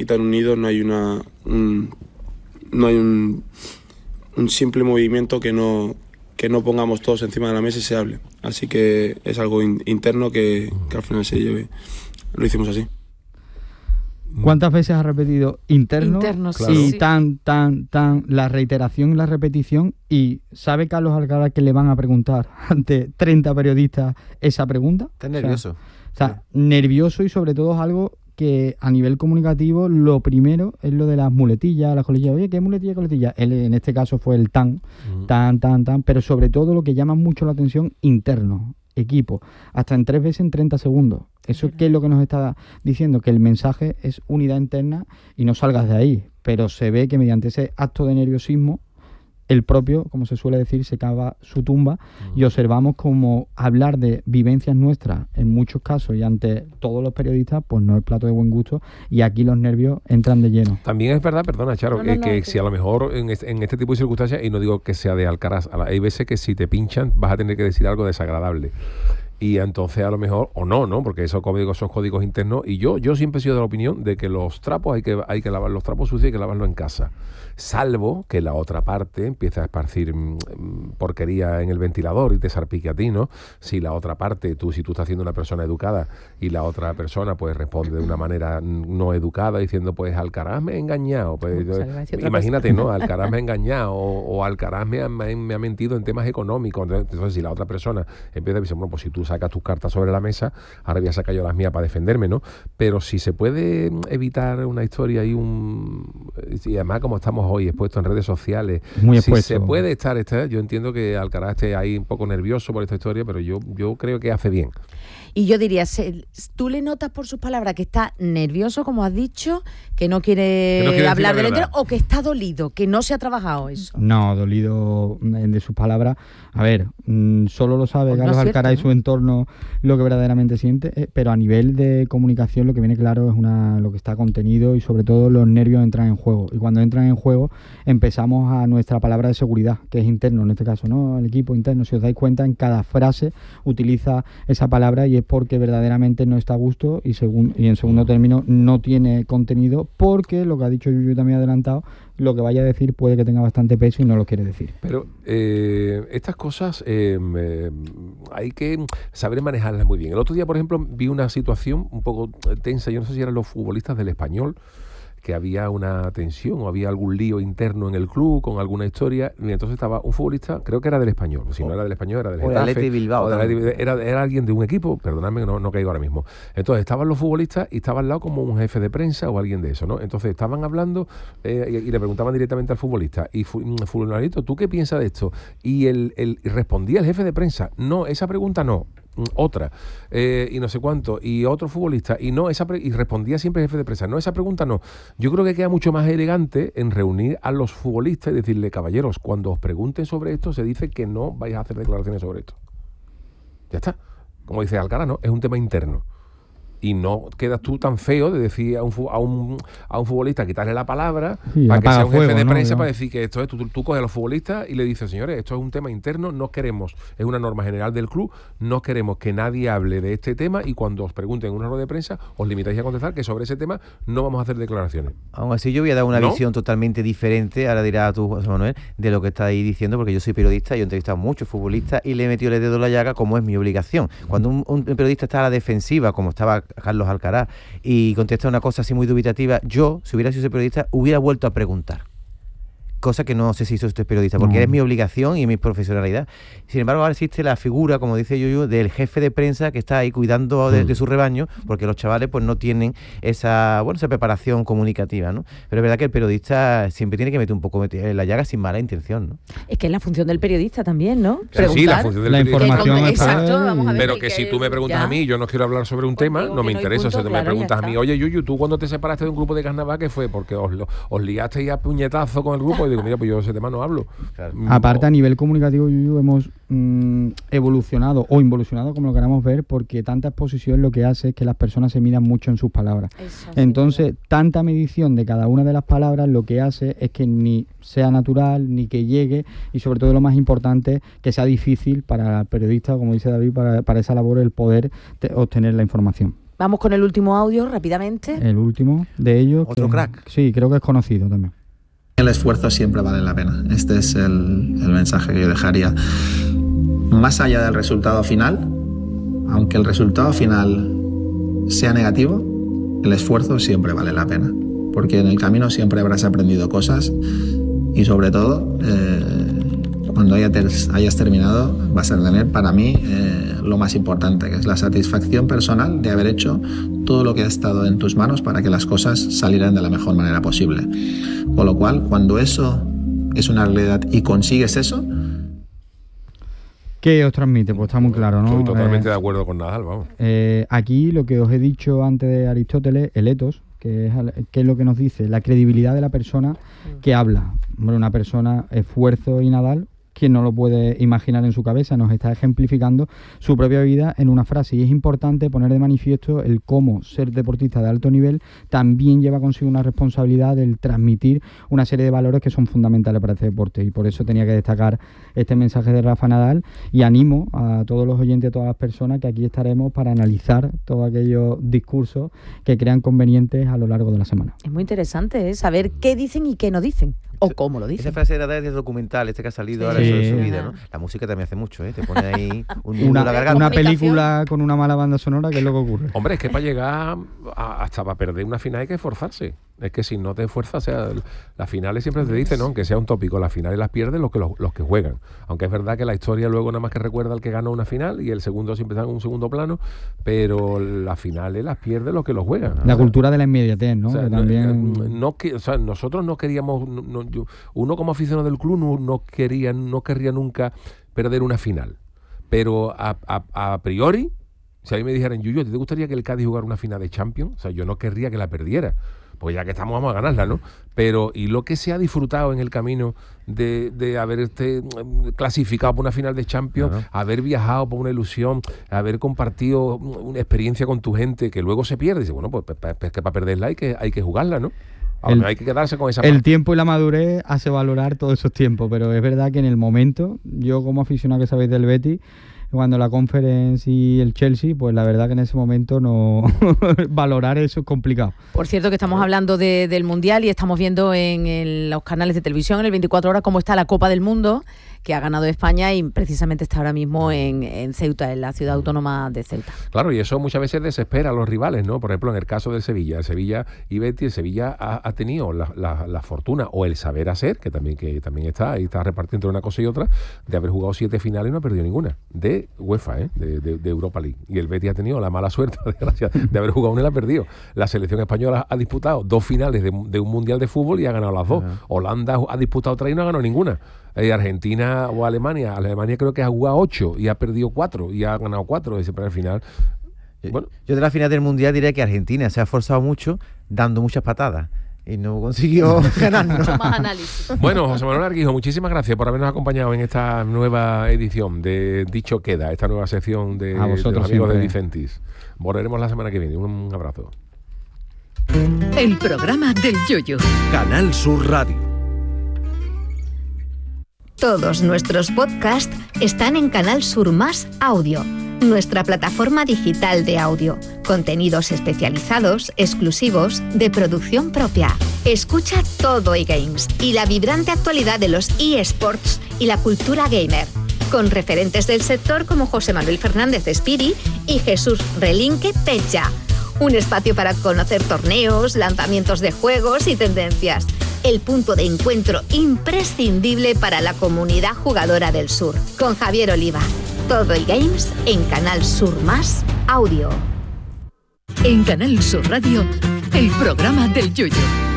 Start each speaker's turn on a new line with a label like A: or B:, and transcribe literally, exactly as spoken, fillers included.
A: cosita en un nido, no hay una un, no hay un, un simple movimiento que no, que no pongamos todos encima de la mesa y se hable. Así que es algo in, interno que, que al final se lleve. Lo hicimos así.
B: ¿Cuántas veces has repetido interno?
C: Interno,
B: claro. Y
C: sí.
B: tan, tan, tan, la reiteración y la repetición. ¿Y sabe Carlos Alcaraz que le van a preguntar ante treinta periodistas esa pregunta?
D: Está nervioso.
B: O sea, o sea, nervioso, y sobre todo es algo que a nivel comunicativo lo primero es lo de las muletillas, las coletillas. Oye, ¿qué muletilla, coletilla? Él, en este caso fue el tan, uh-huh. tan, tan, tan, pero sobre todo lo que llama mucho la atención, interno, equipo, hasta en tres veces en treinta segundos. ¿Eso qué es lo que nos está diciendo? Que el mensaje es unidad interna y no salgas de ahí, pero se ve que mediante ese acto de nerviosismo el propio, como se suele decir, se cava su tumba, uh-huh. y observamos como hablar de vivencias nuestras en muchos casos y ante todos los periodistas, pues no es plato de buen gusto, y aquí los nervios entran de lleno.
E: También es verdad, perdona Charo, no, no, que, no, que no, si a lo mejor en este, en este tipo de circunstancias, y no digo que sea de Alcaraz, hay veces que si te pinchan vas a tener que decir algo desagradable. Y entonces a lo mejor, o no, ¿no? Porque esos códigos son códigos internos. Y yo yo siempre he sido de la opinión de que los trapos hay que hay que lavar los trapos sucios, hay que lavarlos en casa. Salvo que la otra parte empieza a esparcir mmm, porquería en el ventilador y te salpique a ti, ¿no? Si la otra parte, tú si tú estás siendo una persona educada y la otra persona pues responde de una manera no educada diciendo pues Alcaraz me ha engañado. Pues, yo, imagínate, ¿no? Alcaraz me ha engañado o, o Alcaraz me ha, me, me ha mentido en temas económicos. Entonces si la otra persona empieza a decir, bueno, pues si tú sacas tus cartas sobre la mesa, ahora voy a sacar yo las mías para defenderme, ¿no? Pero si se puede evitar una historia y un... Y además como estamos hoy expuestos en redes sociales,
B: muy
E: si
B: expuesto.
E: Se puede estar, estar, yo entiendo que Alcaraz esté ahí un poco nervioso por esta historia, pero yo, yo creo que hace bien.
C: Y yo diría, ¿tú le notas por sus palabras que está nervioso, como has dicho, que no quiere, que no quiere hablar del entero, o que está dolido, que no se ha trabajado eso?
B: No, dolido de sus palabras. A ver, mmm, solo lo sabe pues Carlos no Alcaraz, ¿no? Y su entorno lo que verdaderamente siente, eh, pero a nivel de comunicación lo que viene claro es una lo que está contenido, y sobre todo los nervios entran en juego. Y cuando entran en juego empezamos a nuestra palabra de seguridad, que es interno en este caso, ¿no? El equipo interno, si os dais cuenta, en cada frase utiliza esa palabra, y es porque verdaderamente no está a gusto, y, segun, y en segundo término no tiene contenido, porque lo que ha dicho Yuyu también adelantado, lo que vaya a decir puede que tenga bastante peso y no lo quiere decir.
E: Pero eh, estas cosas eh, eh, hay que saber manejarlas muy bien. El otro día, por ejemplo, vi una situación un poco tensa, yo no sé si eran los futbolistas del Español, que había una tensión o había algún lío interno en el club con alguna historia, y entonces estaba un futbolista, creo que era del Español, si no era del Español era del Getafe,
D: o Athletic Bilbao,
E: o de era, era alguien de un equipo, perdonadme que no, no caigo ahora mismo. Entonces estaban los futbolistas y estaba al lado como un jefe de prensa o alguien de eso, ¿no? Entonces estaban hablando eh, y, y le preguntaban directamente al futbolista, y fulanito, ¿tú qué piensas de esto? Y el, el y respondía el jefe de prensa, no, esa pregunta no, otra, eh, y no sé cuánto, y otro futbolista, y no, esa pre- y respondía siempre el jefe de prensa, no, esa pregunta no. Yo creo que queda mucho más elegante en reunir a los futbolistas y decirle, caballeros, cuando os pregunten sobre esto, se dice que no vais a hacer declaraciones sobre esto. Ya está. Como dice Alcaraz, ¿no? Es un tema interno. Y no quedas tú tan feo de decir a un, a un, a un futbolista quitarle la palabra, sí, para que sea un fuego, jefe de prensa, ¿no? Para decir que esto es, tú, tú coges a los futbolistas y le dices, señores, esto es un tema interno, no queremos, es una norma general del club, no queremos que nadie hable de este tema, y cuando os pregunten en una rueda de prensa, os limitáis a contestar que sobre ese tema no vamos a hacer declaraciones.
D: Aún así yo voy a dar una ¿No? visión totalmente diferente, ahora dirás tú, José Manuel, de lo que estáis diciendo, porque yo soy periodista, yo he entrevistado a muchos futbolistas y le he metido el dedo en la llaga como es mi obligación. Cuando un, un periodista está a la defensiva, como estaba Carlos Alcaraz, y contesta una cosa así muy dubitativa, yo, si hubiera sido ese periodista, hubiera vuelto a preguntar. Cosa que no sé si hizo este periodista, porque no. Es mi obligación y mi profesionalidad. Sin embargo, ahora existe la figura, como dice Yuyu, del jefe de prensa que está ahí cuidando de, de su rebaño, porque los chavales pues no tienen esa bueno esa preparación comunicativa, ¿no? Pero es verdad que el periodista siempre tiene que meter un poco en la llaga sin mala intención, ¿no?
C: Es que es la función del periodista también, ¿no?
E: Claro, sí, la función del
B: la
E: periodista.
B: Información
C: es exacto, vamos a ver.
E: Pero que, que si tú me preguntas ya. a mí, yo no quiero hablar sobre un pues tema, no me no interesa. Punto, o sea, tú claro, me preguntas a mí, oye, Yuyu, ¿tú cuando te separaste de un grupo de carnaval, qué fue? Porque os, os liasteis a puñetazo con el grupo, y digo, mira, pues yo ese tema no hablo.
B: Claro. Aparte, a nivel comunicativo, Yuyu, hemos mmm, evolucionado o involucionado, como lo queramos ver, porque tanta exposición lo que hace es que las personas se midan mucho en sus palabras. Eso, Entonces, sí, tanta medición de cada una de las palabras lo que hace es que ni sea natural, ni que llegue, y sobre todo lo más importante, que sea difícil para el periodista, como dice David, para, para esa labor el poder te, obtener la información.
C: Vamos con el último audio rápidamente.
B: El último de ellos.
D: Otro
B: que,
D: crack.
B: Sí, creo que es conocido también.
F: El esfuerzo siempre vale la pena. Este es el, el mensaje que yo dejaría. Más allá del resultado final, aunque el resultado final sea negativo, el esfuerzo siempre vale la pena. Porque en el camino siempre habrás aprendido cosas y sobre todo, eh, cuando hayas, hayas terminado, vas a tener para mí eh, lo más importante, que es la satisfacción personal de haber hecho todo lo que ha estado en tus manos para que las cosas salieran de la mejor manera posible. Con lo cual, cuando eso es una realidad y consigues eso...
B: ¿Qué os transmite? Pues está muy claro, ¿no?
E: Estoy totalmente
B: eh,
E: de acuerdo con Nadal, vamos.
B: Eh, aquí lo que os he dicho antes de Aristóteles, el etos, que es, que es lo que nos dice, la credibilidad de la persona que habla. Hombre, una persona, esfuerzo y Nadal, quien no lo puede imaginar en su cabeza, nos está ejemplificando su propia vida en una frase. Y es importante poner de manifiesto el cómo ser deportista de alto nivel también lleva consigo una responsabilidad del transmitir una serie de valores que son fundamentales para este deporte. Y por eso tenía que destacar este mensaje de Rafa Nadal, y animo a todos los oyentes, a todas las personas, que aquí estaremos para analizar todos aquellos discursos que crean convenientes a lo largo de la semana.
C: Es muy interesante, ¿eh? Saber qué dicen y qué no dicen, o cómo lo dicen.
D: Esa frase de Nadal es del documental, este que ha salido
C: Sí.
D: ahora
B: Sí.
D: sobre su vida, ¿no? La música también hace mucho, ¿eh? Te pone ahí un nudo
B: Una,
D: en la garganta.
B: una película con una mala banda sonora, ¿qué es lo que ocurre?
E: Hombre, es que para llegar a, hasta para perder una final hay que esforzarse. Es que si no te esfuerzas, o sea, las finales siempre te dicen, ¿no? Aunque sea un tópico, las finales las pierden los que, los, los que juegan. Aunque es verdad que la historia luego nada más que recuerda al que ganó una final y el segundo siempre está en un segundo plano, pero las finales las pierden los que los juegan.
B: La
E: O sea,
B: cultura de la inmediatez, ¿no?
E: o sea,
B: Que
E: no,
B: también...
E: no, no que, o sea, nosotros no queríamos, no, no, yo, uno como aficionado del club no, no quería, no querría nunca perder una final. Pero a, a, a priori, si a mí me dijeran, Yuyo, ¿te gustaría que el Cádiz jugara una final de Champions? O sea, yo no querría que la perdiera. Pues ya que estamos, vamos a ganarla, ¿no? Pero, y lo que se ha disfrutado en el camino de, de haber este, clasificado por una final de Champions,
D: Claro.
E: haber viajado por una ilusión, haber compartido una experiencia con tu gente que luego se pierde. Y dice, bueno, pues, pues, pues que para perderla hay que, hay que jugarla, ¿no? A
B: El-
E: ver, hay que quedarse con esa
B: El
E: parte.
B: tiempo y la madurez hace valorar todos esos tiempos, pero es verdad que en el momento, yo como aficionado que sabéis del Betis, cuando la Conference y el Chelsea, pues la verdad que en ese momento no valorar eso es complicado.
C: Por cierto, que estamos hablando de, del Mundial y estamos viendo en, el, los canales de televisión, en el veinticuatro horas, cómo está la Copa del Mundo, que ha ganado España y precisamente está ahora mismo en, en Ceuta, en la ciudad autónoma de Ceuta.
E: Claro, y eso muchas veces desespera a los rivales, ¿no? Por ejemplo, en el caso del Sevilla, el Sevilla y Betis, el Sevilla ha, ha tenido la, la, la fortuna o el saber hacer, que también que también está, ahí está repartiendo entre una cosa y otra, de haber jugado siete finales y no ha perdido ninguna, de UEFA, ¿eh? de, de, de Europa League. Y el Betis ha tenido la mala suerte, desgracia, de haber jugado una y la ha perdido. La selección española ha disputado dos finales de, de un mundial de fútbol y ha ganado las dos. Uh-huh. Holanda ha disputado tres y no ha ganado ninguna. Eh, Argentina o Alemania, Alemania creo que ha jugado ocho y ha perdido cuatro y ha ganado cuatro, y siempre al final. Bueno.
D: Yo de la final del Mundial diré que Argentina se ha esforzado mucho dando muchas patadas y no consiguió ganarnos.
C: Más análisis.
E: Bueno, José Manuel Arguijo, muchísimas gracias por habernos acompañado en esta nueva edición de Dicho Queda, esta nueva sección de,
B: a
E: de
B: vosotros
E: los amigos
B: siempre.
E: de Vicentis. Volveremos la semana que viene. Un abrazo.
G: El programa del Yoyo.
H: Canal Sur Radio.
I: Todos nuestros podcasts están en Canal Sur Más Audio, nuestra plataforma digital de audio. Contenidos especializados, exclusivos, de producción propia. Escucha todo eGames y la vibrante actualidad de los eSports y la cultura gamer, con referentes del sector como José Manuel Fernández de Speedy y Jesús Relinque Pecha. Un espacio para conocer torneos, lanzamientos de juegos y tendencias. El punto de encuentro imprescindible para la comunidad jugadora del sur. Con Javier Oliva. Todo eGames en Canal Sur Más Audio.
G: En Canal Sur Radio, el programa del Yoyo.